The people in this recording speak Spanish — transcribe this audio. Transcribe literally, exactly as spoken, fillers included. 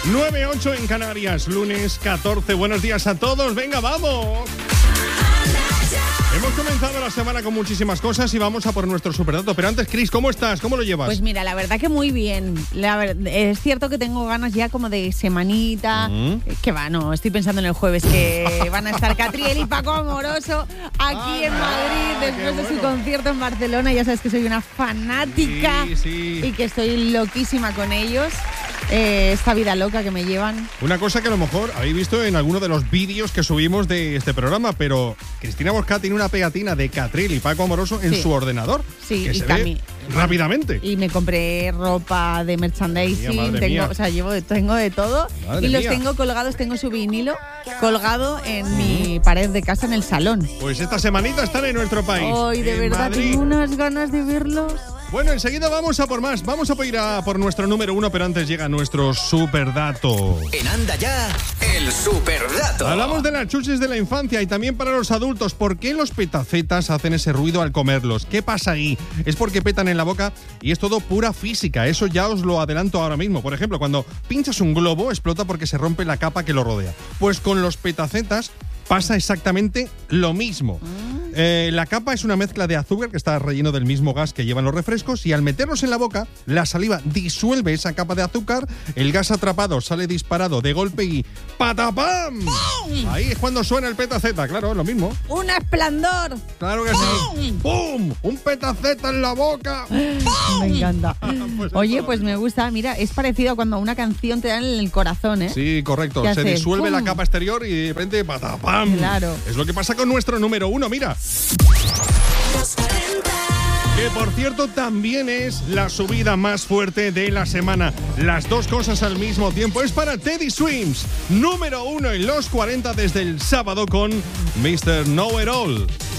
nueve ocho en Canarias, lunes catorce. Buenos días a todos. Venga, vamos. Hemos comenzado la semana con muchísimas cosas y vamos a por nuestro superdato. Pero antes, Cris, ¿cómo estás? ¿Cómo lo llevas? Pues mira, la verdad que muy bien. La ver- es cierto que tengo ganas ya como de semanita. Mm. Que va, no, estoy pensando en el jueves que van a estar Catriel y Paco Amoroso aquí Ah, en Madrid qué después de su bueno. concierto en Barcelona. Ya sabes que soy una fanática Sí, sí. y que estoy loquísima con ellos. Eh, esta vida loca que me llevan. Una cosa que a lo mejor habéis visto en alguno de los vídeos que subimos de este programa, pero Cristina Bosca tiene una pegatina de Catriel y Paco Amoroso en Sí. su ordenador. Sí, que y se también- ve rápidamente. Y me compré ropa de merchandising, Madre tengo, mía. o sea, llevo de, tengo de todo. Madre y los mía. tengo colgados, tengo su vinilo colgado en mi pared de casa en el salón. Pues esta semanita están en nuestro país. Hoy de en verdad Madrid. tengo unas ganas de verlos. Bueno, enseguida vamos a por más. Vamos a ir a por nuestro número uno, pero antes llega nuestro superdato. En Anda Ya, el superdato. Hablamos de las chuches de la infancia y también para los adultos. ¿Por qué los petacetas hacen ese ruido al comerlos? ¿Qué pasa ahí? Es porque petan en la boca y es todo pura física. Eso ya os lo adelanto ahora mismo. Por ejemplo, cuando pinchas un globo, explota porque se rompe la capa que lo rodea. Pues con los petacetas pasa exactamente lo mismo. Eh, la capa es una mezcla de azúcar que está relleno del mismo gas que llevan los refrescos y al meterlos en la boca, la saliva disuelve esa capa de azúcar, el gas atrapado sale disparado de golpe y ¡patapam! Ahí es cuando suena el petaceta, claro, es lo mismo. ¡Un esplendor! Claro que sí. ¡Pum! ¡Un petaceta en la boca! Me encanta. Pues Oye, eso. pues me gusta. Mira, es parecido a cuando una canción te dan en el corazón, ¿eh? Sí, correcto. ¿Qué Se haces? disuelve la ¡Pum! capa exterior y de repente ¡patapam! Claro. Es lo que pasa con nuestro número uno, mira. Que por cierto también es la subida más fuerte de la semana. Las dos cosas al mismo tiempo. Es para Teddy Swims, número uno en los cuarenta desde el sábado con mister Know It All.